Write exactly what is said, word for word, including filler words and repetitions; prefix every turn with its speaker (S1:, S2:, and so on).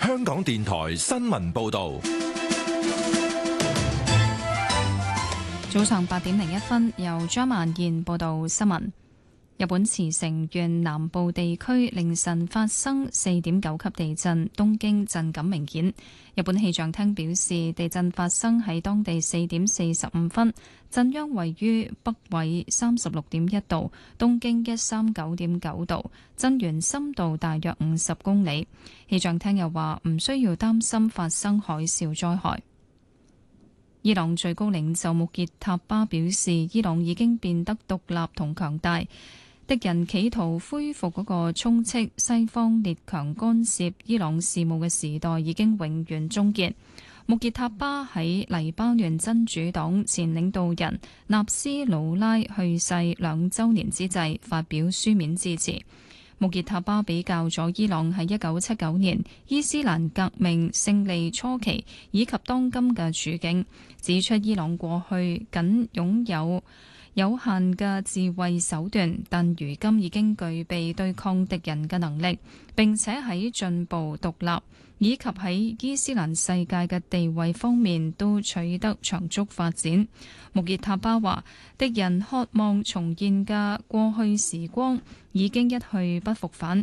S1: 香港電台新聞報道。
S2: 早上八點零一分，由張曼燕報道新聞。日本茨城縣南部地區凌晨發生四點九級地震，東京震感明顯。日本氣象廳表示，地震發生喺當地四點四十五分，震央位於北緯三十六點一度，東經一三九點九度，震源深度大約五十公里。氣象廳又話唔需要擔心發生海嘯災害。伊朗最高領袖穆傑塔巴表示，伊朗已經變得獨立同強大。敵人企圖恢復嗰個充斥西方列強干涉伊朗事務嘅時代已經永遠終結。穆傑塔巴喺黎巴嫩真主黨前領導人納斯魯拉去世兩週年之際發表書面致辭。穆傑塔巴比較咗伊朗喺一九七九年伊斯蘭革命勝利初期以及當今嘅處境，指出伊朗過去僅擁有有限嘅自衛手段，但如今已經具備對抗敵人嘅能力，並且喺進步、獨立以及喺伊斯蘭世界嘅地位方面都取得長足發展。穆傑塔巴話：敵人渴望重現嘅過去時光已經一去不復返，